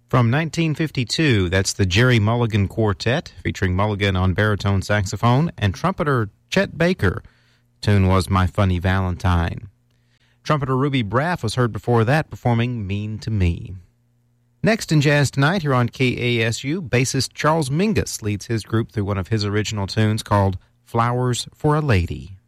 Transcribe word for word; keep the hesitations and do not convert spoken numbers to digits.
From nineteen fifty-two, that's the Jerry Mulligan Quartet, featuring Mulligan on baritone saxophone and trumpeter Chet Baker. The tune was My Funny Valentine. Trumpeter Ruby Braff was heard before that performing Mean to Me. Next in Jazz Tonight, here on K A S U, bassist Charles Mingus leads his group through one of his original tunes called Flowers for a Lady.